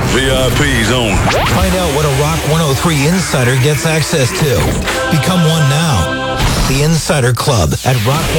VIP zone. Find out what a Rock 103 Insider gets access to. Become one now. The Insider Club at Rock